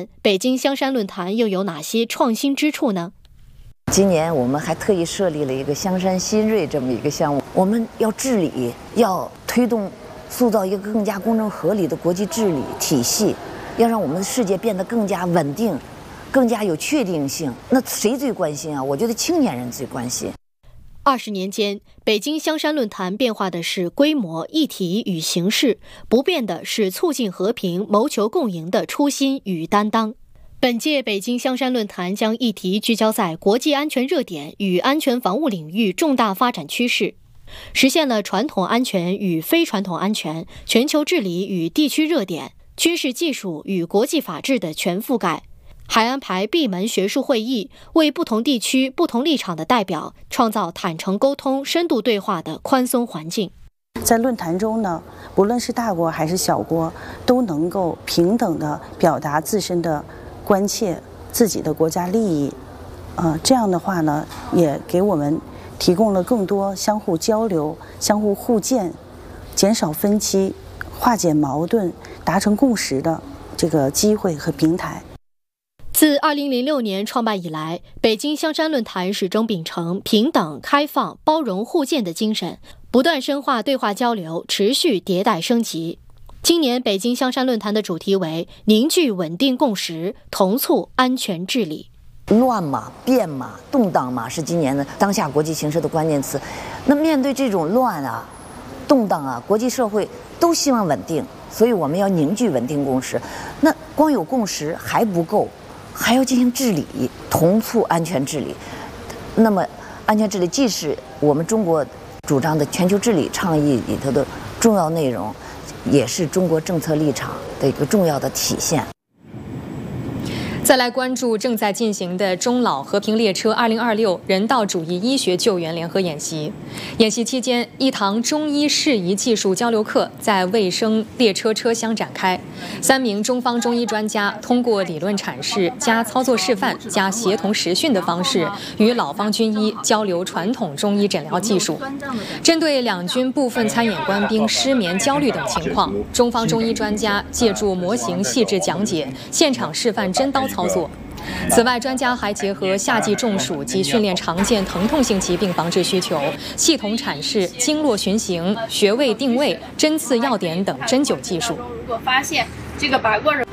年，北京香山论坛又有哪些创新之处呢？ 今年我们还特意设立了一个香山新锐这么一个项目，我们要治理，要推动塑造一个更加公正合理的国际治理体系，要让我们的世界变得更加稳定，更加有确定性。那谁最关心啊？我觉得青年人最关心。 20年间，北京香山论坛变化的是规模、议题与形式，不变的是促进和平、谋求共赢的初心与担当。本届北京香山论坛将议题聚焦在国际安全热点与安全防务领域重大发展趋势，实现了传统安全与非传统安全、全球治理与地区热点、军事技术与国际法治的全覆盖，还安排闭门学术会议，为不同地区、不同立场的代表创造坦诚沟通、深度对话的宽松环境。 在论坛中呢，不论是大国还是小国，都能够平等地表达自身的关切、自己的国家利益。这样的话呢，也给我们提供了更多相互交流、相互互鉴、减少分歧、化解矛盾、达成共识的这个机会和平台。 自2006年创办以来，北京香山论坛始终秉承平等、开放、包容、互鉴的精神，不断深化对话交流，持续迭代升级。今年北京香山论坛的主题为凝聚稳定共识，同促安全治理。 乱嘛、变嘛、动荡嘛，是今年的当下国际形势的关键词。那面对这种乱啊、动荡啊，国际社会都希望稳定，所以我们要凝聚稳定共识。那光有共识还不够，还要进行治理，同促安全治理。那么，安全治理既是我们中国主张的全球治理倡议里头的重要内容，也是中国政策立场的一个重要的体现。 再来关注正在进行的中老和平列车2026人道主义医学救援联合演习。演习期间，一堂中医适宜技术交流课在卫生列车车厢展开。3名中方中医专家通过理论阐释加操作示范加协同实训的方式，与老方军医交流传统中医诊疗技术。针对两军部分参演官兵失眠、焦虑等情况，中方中医专家借助模型细致讲解，现场示范真刀操作。此外，专家还结合夏季中暑及训练常见疼痛性疾病防治需求，系统阐释经络循行、穴位定位、针刺要点等针灸技术。 如果发现这个拔罐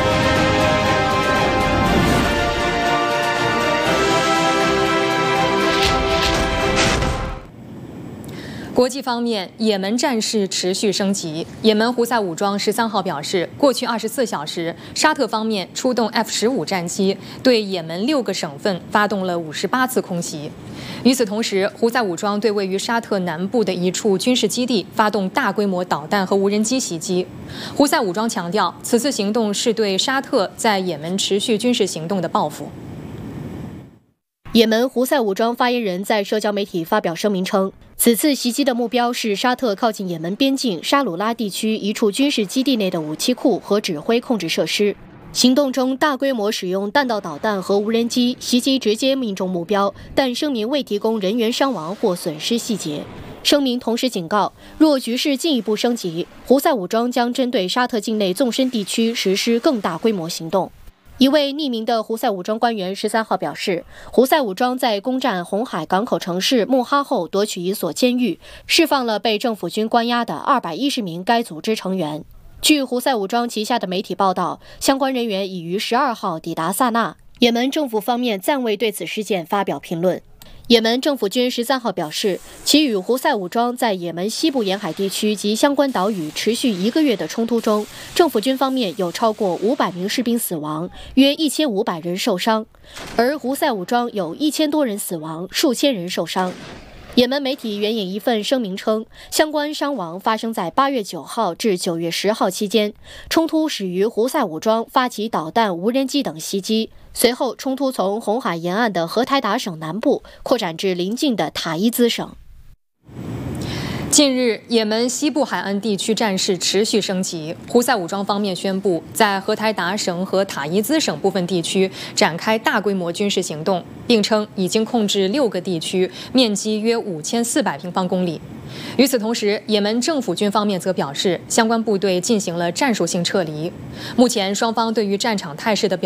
国际方面，也门战事持续升级。也门胡塞武装13号表示，过去24小时，沙特方面出动 F-15战机，对也门6个省份发动了58次空袭。与此同时，胡塞武装对位于沙特南部的一处军事基地发动大规模导弹和无人机袭击。胡塞武装强调，此次行动是对沙特在也门持续军事行动的报复。 也门胡塞武装发言人在社交媒体发表声明称，此次袭击的目标是沙特靠近也门边境沙鲁拉地区一处军事基地内的武器库和指挥控制设施。行动中大规模使用弹道导弹和无人机袭击直接命中目标，但声明未提供人员伤亡或损失细节。声明同时警告，若局势进一步升级，胡塞武装将针对沙特境内纵深地区实施更大规模行动。一位匿名的胡塞武装官员13号表示，胡塞武装在攻占红海港口城市穆哈后夺取一所监狱，释放了被政府军关押的210名该组织成员。据胡塞武装旗下的媒体报道，相关人员已于12号抵达萨那。也门政府方面暂未对此事件发表评论。也门政府军13号表示，其与胡塞武装在也门西部沿海地区及相关岛屿持续1个月的冲突中，政府军方面有超过500名士兵死亡，约1500人受伤，而胡塞武装有1000多人死亡，数千人受伤。也门媒体援引一份声明称，相关伤亡发生在8月9号至9月10号期间，冲突始于胡塞武装发起导弹、无人机等袭击，随后冲突从红海沿岸的荷台达省南部扩展至邻近的塔伊兹省。 近日，也门西部海岸地区战事持续升级。胡塞武装方面宣布，在荷台达省和塔伊兹省部分地区展开大规模军事行动，并称已经控制6个地区，面积约5400平方公里。与此同时，也门政府军方面则表示，相关部队进行了战术性撤离。目前，双方对于战场态势的